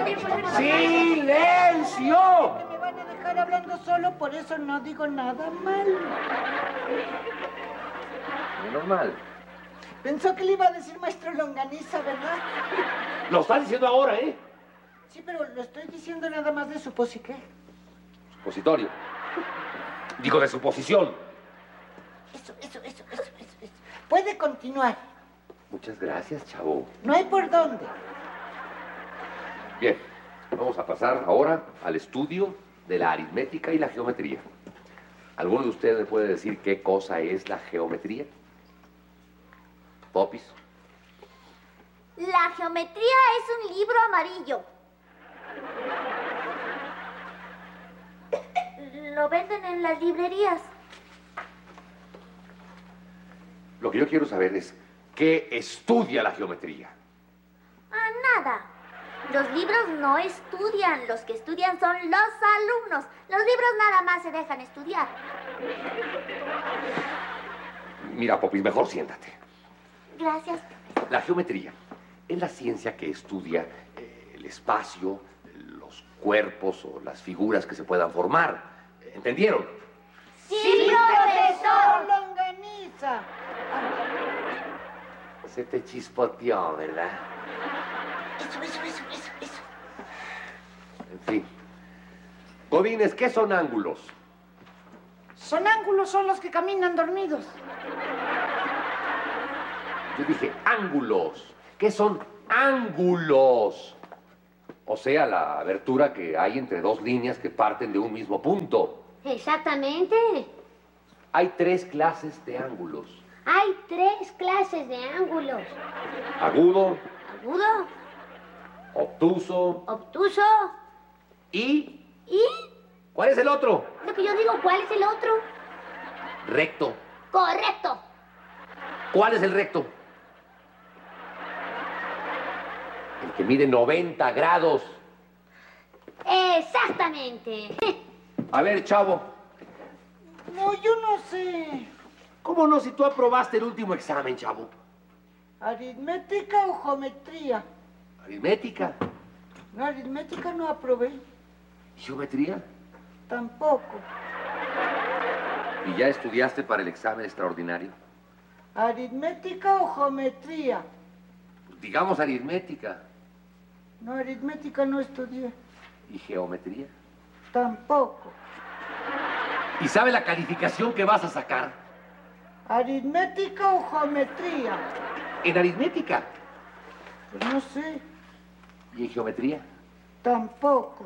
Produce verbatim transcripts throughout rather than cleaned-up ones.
¡Silencio! Que me van a dejar hablando solo, por eso no digo nada mal. Menos mal. Pensó que le iba a decir maestro Longaniza, ¿verdad? Lo está diciendo ahora, ¿eh? Sí, pero lo estoy diciendo nada más de suposiqué. Supositorio. Digo de suposición. Eso, eso, eso, eso, eso, eso. Puede continuar. Muchas gracias, chavo. No hay por dónde. Bien, vamos a pasar ahora al estudio de la aritmética y la geometría. ¿Alguno de ustedes me puede decir qué cosa es la geometría? ¿Popis? La geometría es un libro amarillo. Lo venden en las librerías. Lo que yo quiero saber es qué estudia la geometría. Ah, nada. Los libros no estudian. Los que estudian son los alumnos. Los libros nada más se dejan estudiar. Mira, Popis, mejor siéntate. Gracias. La geometría es la ciencia que estudia eh, el espacio, los cuerpos o las figuras que se puedan formar. ¿Entendieron? Sí, profesor. Longaniza. Se te chispoteó, ¿verdad? Eso, eso, eso, eso, eso. En fin. Godínez, ¿qué son ángulos? Son ángulos, son los que caminan dormidos. Yo dije ángulos. ¿Qué son ángulos? O sea, la abertura que hay entre dos líneas que parten de un mismo punto. Exactamente. Hay tres clases de ángulos. Hay tres clases de ángulos. Agudo, Agudo, obtuso obtuso y... y... ¿Cuál es el otro? Lo que yo digo, ¿cuál es el otro? Recto. Correcto. ¿Cuál es el recto? El que mide noventa grados. Exactamente. A ver, chavo. No, yo no sé. ¿Cómo no si tú aprobaste el último examen, chavo? ¿Aritmética o geometría? Aritmética. No, aritmética no aprobé. ¿Geometría? Tampoco. ¿Y ya estudiaste para el examen extraordinario? ¿Aritmética o geometría? Digamos aritmética. No, aritmética no estudié. ¿Y geometría? Tampoco. ¿Y sabe la calificación que vas a sacar? ¿Aritmética o geometría? En aritmética. Pues no sé. ¿Y en geometría? Tampoco.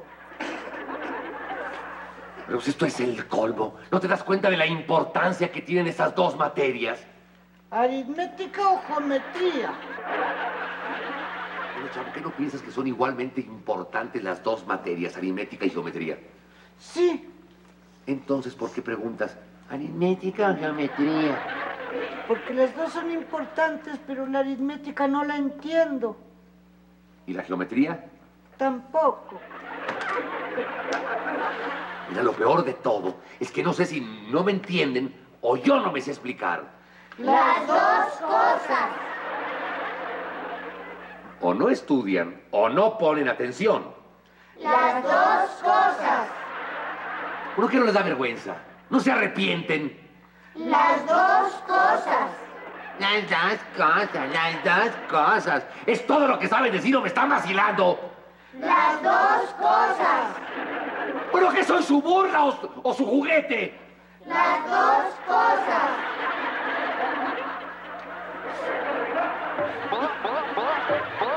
Pero pues esto es el colmo. ¿No te das cuenta de la importancia que tienen esas dos materias? ¿Aritmética o geometría? Bueno, chavo, ¿qué no piensas que son igualmente importantes las dos materias, aritmética y geometría? Sí. Entonces, ¿por qué preguntas aritmética o geometría? Porque las dos son importantes, pero la aritmética no la entiendo. ¿Y la geometría? Tampoco. Mira, lo peor de todo es que no sé si no me entienden o yo no me sé explicar. Las dos cosas. O no estudian o no ponen atención. Las dos cosas. ¿Por qué no les da vergüenza? ¿No se arrepienten? Las dos cosas. Las dos cosas, las dos cosas. Es todo lo que saben decir o me están vacilando. Las dos cosas. ¿Pero qué soy, su burra o, o su juguete? Las dos cosas.